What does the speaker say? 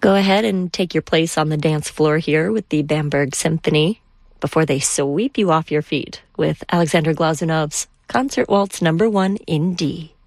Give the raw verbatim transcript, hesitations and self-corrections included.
Go ahead and take your place on the dance floor here with the Bamberg Symphony before they sweep you off your feet with Alexander Glazunov's Concert Waltz number one in D.